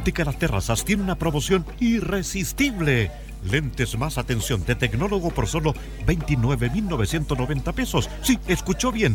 Óptica Las Terrazas tiene una promoción irresistible. Lentes más atención de tecnólogo por solo 29.990 pesos. Sí, escuchó bien.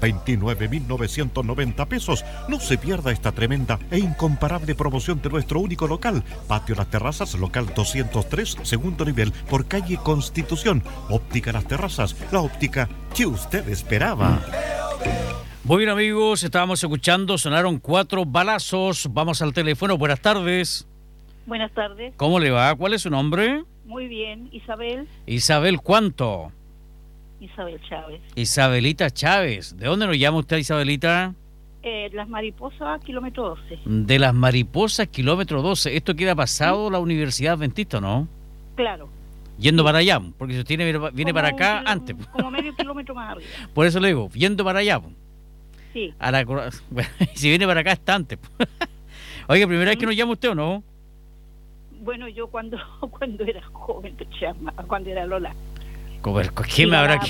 29.990 pesos. No se pierda esta tremenda e incomparable promoción de nuestro único local. Patio Las Terrazas, local 203, segundo nivel, por calle Constitución. Óptica Las Terrazas, la óptica que usted esperaba. Muy bien, amigos, estábamos escuchando, sonaron 4 balazos. Vamos al teléfono. Buenas tardes. Buenas tardes. ¿Cómo le va? ¿Cuál es su nombre? Muy bien, Isabel. Isabel, ¿cuánto? Isabel Chávez. Isabelita Chávez. ¿De dónde nos llama usted, Isabelita? Las Mariposas, kilómetro 12. De Las Mariposas, kilómetro 12. Esto queda pasado la Universidad Adventista, ¿no? Claro. Yendo para allá, porque si usted viene para acá antes. Como medio kilómetro más arriba. Por eso le digo, yendo para allá. Sí. Bueno, si viene para acá está antes. Oiga, ¿primera vez que nos llama usted o no? Bueno, yo cuando era joven, cuando era Lola. ¿Qué me habrá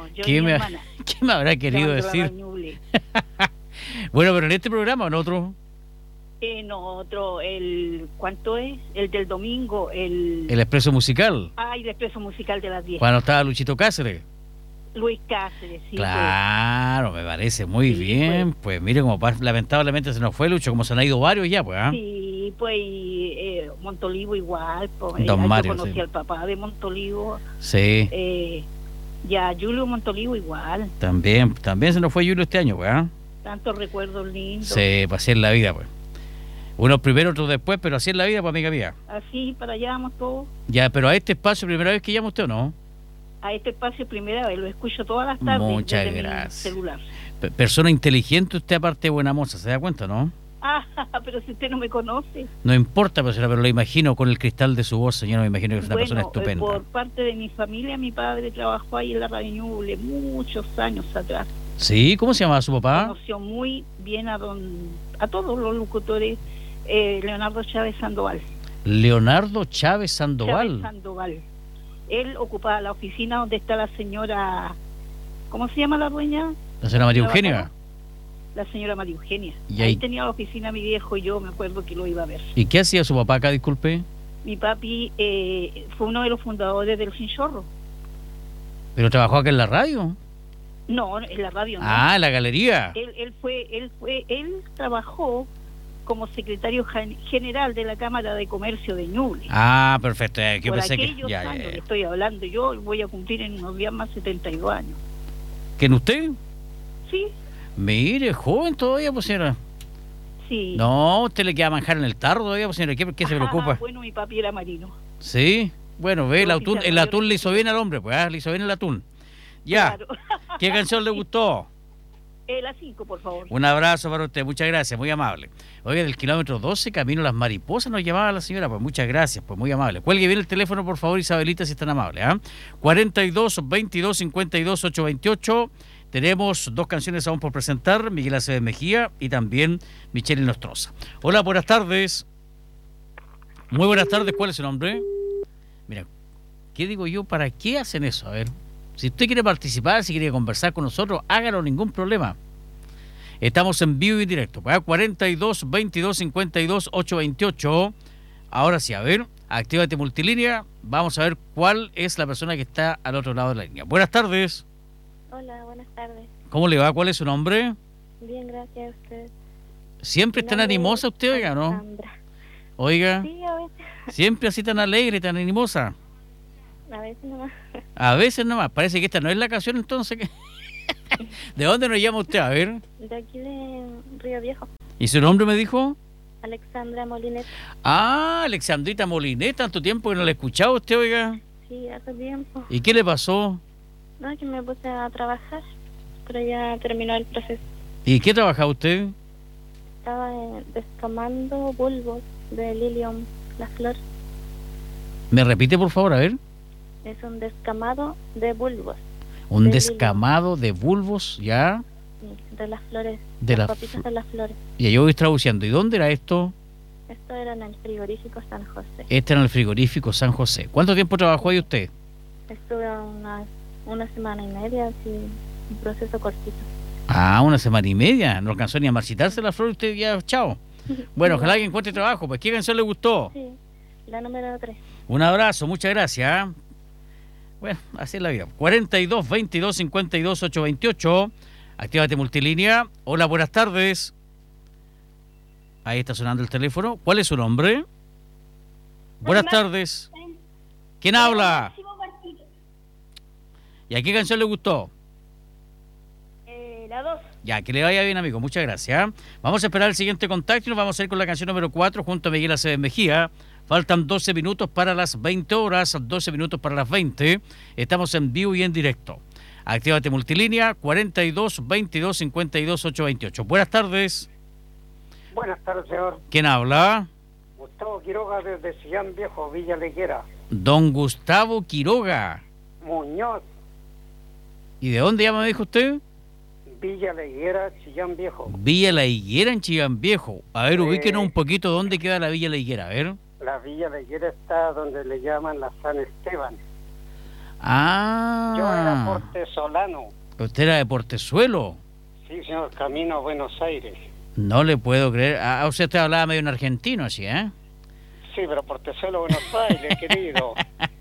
querido decir? Bueno, pero en este programa o en otro. En otro, ¿cuánto es? El del domingo, El Expreso Musical. El Expreso Musical de las 10. Cuando estaba Luchito Cáceres. Luis Cáceres, sí. Claro, pues. Me parece muy bien. Pues mire, como lamentablemente se nos fue Lucho, como se han ido varios ya, pues. Sí, pues Montolivo igual. Pues, Don Mario, yo conocí al papá de Montolivo. Sí. Ya Julio Montolivo igual. También se nos fue Julio este año, pues. Tantos recuerdos lindos. Sí, pues así es la vida, pues. Unos primero, otros después, pero así es la vida, pues, amiga mía. Así, para allá vamos todos. Ya, pero a este espacio, ¿primera vez que llama usted o no? A este espacio primera vez, lo escucho todas las tardes. Muchas desde gracias. Mi celular. Persona inteligente usted, aparte de buena moza, ¿se da cuenta, no? Pero si usted no me conoce. No importa, pero lo imagino con el cristal de su voz, señora, me imagino que es una persona estupenda. Por parte de mi familia, mi padre trabajó ahí en la Radio Ñuble muchos años atrás. ¿Sí? ¿Cómo se llamaba su papá? Conoció muy bien a todos los locutores. Leonardo Chávez Sandoval. Leonardo Chávez Sandoval. Chávez Sandoval. Él ocupaba la oficina donde está la señora, ¿cómo se llama la dueña? La señora María Eugenia. La señora María Eugenia. ¿Y ahí tenía la oficina mi viejo y yo me acuerdo que lo iba a ver. ¿Y qué hacía su papá acá, disculpe? Mi papi fue uno de los fundadores del Chinchorro. ¿Pero trabajó acá en la radio? No, en la radio no. En la galería. Él trabajó como secretario general de la Cámara de Comercio de Ñuble. Perfecto. Yo pensé que ya. Estoy hablando, yo voy a cumplir en unos días más 72 años. ¿Quién usted? Sí. Mire, joven todavía, pues, señora. Sí. No, usted le queda manjar en el tarro todavía, pues, señora. ¿Qué se preocupa? Bueno, mi papi era marino. Sí. Bueno, ve, el atún le hizo bien al hombre, pues, le hizo bien el atún. Ya. Claro. ¿Qué canción le gustó? La 5, por favor. Un abrazo para usted, muchas gracias, muy amable. Oiga, del kilómetro 12, camino a Las Mariposas, nos llamaba la señora, pues muchas gracias, pues muy amable. Cuelgue bien el teléfono, por favor, Isabelita, si es tan amable. 42 22 52 828. Tenemos 2 canciones aún por presentar, Miguel Acevedo Mejía y también Michelle Nostroza. Hola, buenas tardes. Muy buenas tardes, ¿cuál es su nombre? Mira, ¿qué digo yo? ¿Para qué hacen eso? A ver. Si usted quiere participar, si quiere conversar con nosotros, hágalo, ningún problema. Estamos en vivo y directo. 42 22 52 828. Ahora sí, a ver, actívate multilínea. Vamos a ver cuál es la persona que está al otro lado de la línea. Buenas tardes. Hola, buenas tardes. ¿Cómo le va? ¿Cuál es su nombre? Bien, gracias a usted. ¿Siempre tan animosa usted, oiga, no? Alexandra. Oiga. Sí, a veces. ¿Siempre así tan alegre, tan animosa? A veces nomás. A veces nomás. Parece que esta no es la canción, entonces. ¿De dónde nos llama usted? A ver. De aquí de Río Viejo. ¿Y su nombre me dijo? Alexandra Molinet. Alexandrita Molinet. ¿Tanto tiempo que no la he escuchado usted, oiga? Sí, hace tiempo. ¿Y qué le pasó? No, es que me puse a trabajar, pero ya terminó el proceso. ¿Y qué trabajaba usted? Estaba descamando bulbos de Lilium, la flor. ¿Me repite, por favor, a ver? Es un descamado de bulbos. ¿Un descamado de bulbos, ya? Sí, de las flores, de las papitas de las flores. Y yo voy traduciendo. ¿Y dónde era esto? Esto era en el frigorífico San José. Este era en el frigorífico San José. ¿Cuánto tiempo trabajó ahí usted? Estuve una semana y media, así, un proceso cortito. Una semana y media. No alcanzó ni a marchitarse la flor y usted ya, chao. Bueno, ojalá que encuentre trabajo. Pues, ¿qué canción le gustó? Sí, la número 3. Un abrazo, muchas gracias. ¿Ah? Bueno, así es la vida. 42 22 52 828. Actívate multilínea. Hola, buenas tardes. Ahí está sonando el teléfono. ¿Cuál es su nombre? Buenas tardes. ¿Quién habla? ¿Y a qué canción le gustó? La 2. Ya, que le vaya bien, amigo. Muchas gracias. Vamos a esperar el siguiente contacto y nos vamos a ir con la canción número 4 junto a Miguel Aceves Mejía. Faltan 12 minutos para las 20 horas, 12 minutos para las 20. Estamos en vivo y en directo. Actívate multilínea 42 22 52 828. Buenas tardes. Buenas tardes, señor. ¿Quién habla? Gustavo Quiroga desde Chillán Viejo, Villa Leguera. Don Gustavo Quiroga. Muñoz, ¿Y de dónde llama, me dijo usted? Villa Leguera, Chillán Viejo. Villa La Higuera en Chillán Viejo. A ver, Sí. ubíquenos un poquito dónde queda la Villa La Higuera, a ver. La Villa Leguera está donde le llaman la San Esteban. Ah. Yo era portesolano. Usted era de Portezuelo. Sí, señor, camino a Buenos Aires. No le puedo creer. Ah, usted hablaba medio en argentino, así, ¿eh? Sí, pero portezuelo, Buenos Aires, querido.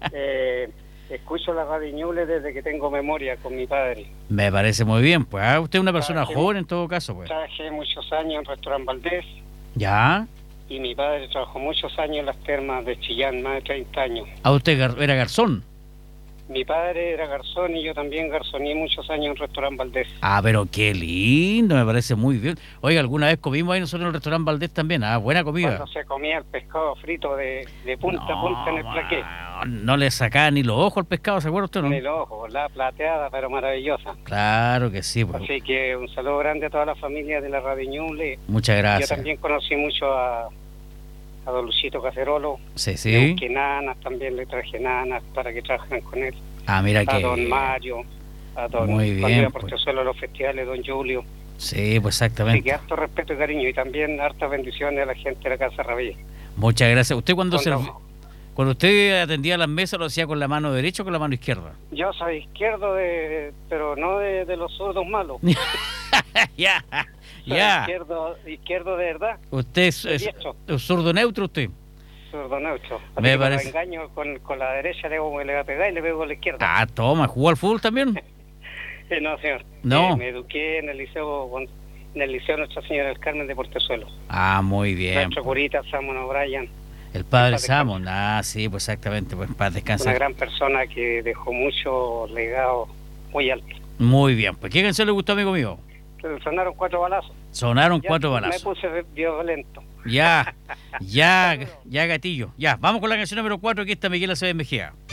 Escucho la Radio Ñuble desde que tengo memoria con mi padre. Me parece muy bien, pues. Ah, usted es una persona sí. joven en todo caso, pues. Trabajé muchos años en Restaurant Valdés Ya. y mi padre trabajó muchos años en las termas de Chillán, más de 30 años. Ah, usted era garzón. Mi padre era garzón y yo también garzoné muchos años en Restaurant Valdés. Ah, pero qué lindo, me parece muy bien. Oiga, alguna vez comimos ahí nosotros en el restaurante Valdés también. Ah, buena comida. Cuando se comía el pescado frito de punta a punta en el plaqué. No le sacaba ni los ojos al pescado, ¿se acuerda usted o no? En el ojo, la plateada, pero maravillosa. Claro que sí, pues. Así que un saludo grande a toda la familia de la Radio Ñuble. Muchas gracias. Yo también conocí mucho a don Luchito Cacerolo. Sí, sí. Que nanas, también le traje nanas para que trabajen con él. Ah, mira A que... don Mario, a don Muy bien, cuando iba por pues. Portezuelo a los festivales, don Julio. Sí, pues Así exactamente. que harto respeto y cariño y también hartas bendiciones a la gente de la Casa Rabí. Muchas gracias. ¿Usted cuando Cuando- cuando usted atendía las mesas lo hacía con la mano derecha o con la mano izquierda? Yo soy izquierdo, pero no de los zurdos malos. Ya, Soy ya. izquierdo de verdad, Usted es diestro, zurdo neutro, usted. zurdo neutro. Así Me que cuando parece. engaño con la derecha le voy a pegar y le pego a la izquierda. Ah, toma, ¿jugó al fútbol también? No, señor. No. Me eduqué en el liceo Nuestra Señora del Carmen de Portezuelo. Ah, muy bien. Nuestro curita Samuel O'Brien, El padre paz descanse. Samon. Ah, sí, pues exactamente. Pues para una descansar. gran persona que dejó mucho legado muy alto. Muy bien. Pues, ¿qué canción le gustó, amigo mío? Sonaron 4 balazos. Sonaron Ya 4 Me balazos. puse violento. Ya, gatillo. Ya, vamos con la canción número 4. Aquí está Miguel Aceves Mejía.